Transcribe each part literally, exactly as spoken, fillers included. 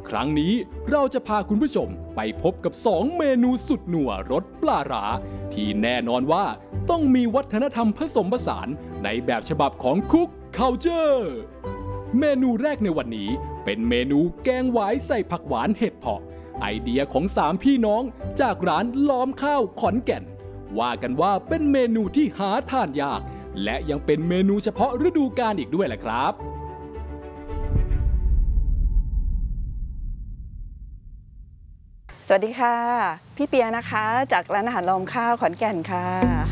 ครั้งนี้เราจะพาคุณผู้ชมไปพบกับสองเมนูสุดหนัวรสปลาร้าที่แน่นอนว่าต้องมีวัฒนธรรมผสมผสานในแบบฉบับของคุกเคาเจอร์เมนูแรกในวันนี้เป็นเมนูแกงหวายใส่ผักหวานเห็ดเผาะไอเดียของสามพี่น้องจากร้านล้อมข้าวขอนแก่นว่ากันว่าเป็นเมนูที่หาทานยากและยังเป็นเมนูเฉพาะฤดูกาลอีกด้วยแหละครับสวัสดีค่ะพี่เปียนะคะจากร้านอาหารล้อมข้าวขอนแก่นค่ะ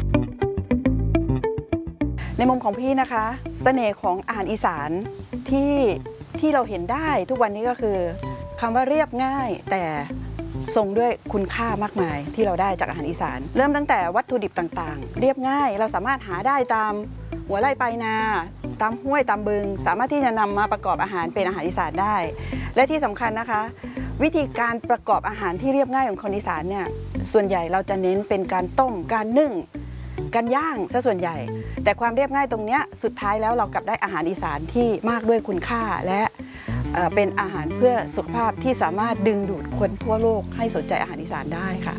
ในมุมของพี่นะคะเสน่ห์ของอาหารอีสานที่ที่เราเห็นได้ทุกวันนี้ก็คือคำว่าเรียบง่ายแต่ทรงด้วยคุณค่ามากมายที่เราได้จากอาหารอีสานเริ่มตั้งแต่วัตถุดิบต่างๆเรียบง่ายเราสามารถหาได้ตามหัวไร่ปลายนาตามห้วยตามบึงสามารถที่จะนำมาประกอบอาหารเป็นอาหารอีสานได้และที่สำคัญนะคะวิธีการประกอบอาหารที่เรียบง่ายของคนอีสานเนี่ยส่วนใหญ่เราจะเน้นเป็นการต้มการนึ่งการย่างซะส่วนใหญ่แต่ความเรียบง่ายตรงนี้สุดท้ายแล้วเรากลับได้อาหารอีสานที่มากด้วยคุณค่าและเป็นอาหารเพื่อสุขภาพที่สามารถดึงดูดคนทั่วโลกให้สนใจอาหารอีสานได้ค่ะ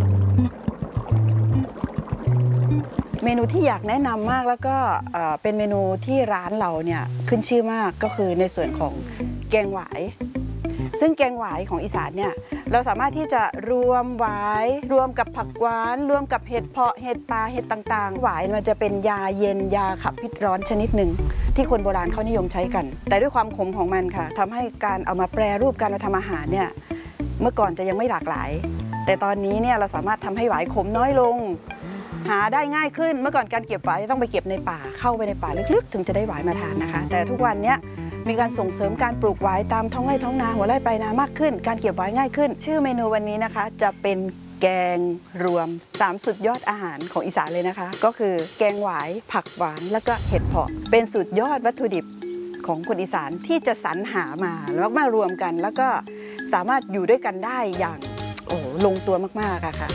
เมนูที่อยากแนะนำมากแล้วก็เป็นเมนูที่ร้านเราเนี่ยขึ้นชื่อมากก็คือในส่วนของแกงหวายซึ่งแกงหวายของอีสานเนี่ยเราสามารถที่จะรวมหวายรวมกับผักหวานรวมกับเห็ดเพาะเห็ดปลาเห็ดต่างๆหวายมันจะเป็นยาเย็นยาขับพิษร้อนชนิดหนึ่งที่คนโบราณเขานิยมใช้กันแต่ด้วยความขมของมันค่ะทำให้การเอามาแปรรูปการมาทำอาหารเนี่ยเมื่อก่อนจะยังไม่หลากหลายแต่ตอนนี้เนี่ยเราสามารถทำให้หวายขมน้อยลงหาได้ง่ายขึ้นเมื่อก่อนการเก็บหวายต้องไปเก็บในป่าเข้าไปในป่าลึกๆถึงจะได้หวายมาทานนะคะแต่ทุกวันนี้มีการส่งเสริมการปลูกหวายตามท้องไร่ท้องนาหัวไร่ปลายนามากขึ้นการเก็บหวายง่ายขึ้นชื่อเมนูวันนี้นะคะจะเป็นแกงรวมสามสุดยอดอาหารของอีสานเลยนะคะก็คือแกงหวายผักหวานแล้วก็เห็ดเผาะเป็นสุดยอดวัตถุดิบของคนอีสานที่จะสรรหามาแล้วมารวมกันแล้วก็สามารถอยู่ด้วยกันได้อย่างโอ้ลงตัวมากๆค่ะ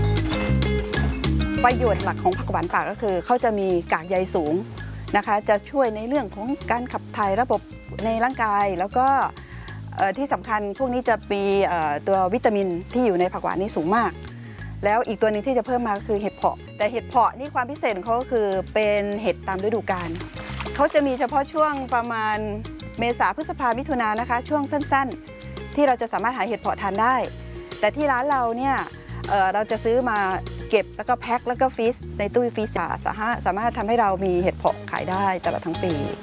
ประโยชน์หลักของผักหวานป่าก็คือเขาจะมีกากใยสูงนะคะจะช่วยในเรื่องของการขับถ่ายระบบในร่างกายแล้วก็ที่สำคัญพวกนี้จะมีตัววิตามินที่อยู่ในผักหวานนี้สูงมากแล้วอีกตัวนึงที่จะเพิ่มมาก็คือเห็ดเพาะแต่เห็ดเพาะนี่ความพิเศษของเขาก็คือเป็นเห็ดตามฤดูกาลเขาจะมีเฉพาะช่วงประมาณเมษาพฤษภามิถุนายนนะคะช่วงสั้นๆที่เราจะสามารถหาเห็ดเพาะทานได้แต่ที่ร้านเราเนี่ยเราจะซื้อมาเก็บแล้วก็แพ็คแล้วก็ฟรีซในตู้ฟรีซสามารถสามารถทำให้เรามีเห็ดเพาะขายได้ตลอดทั้งปี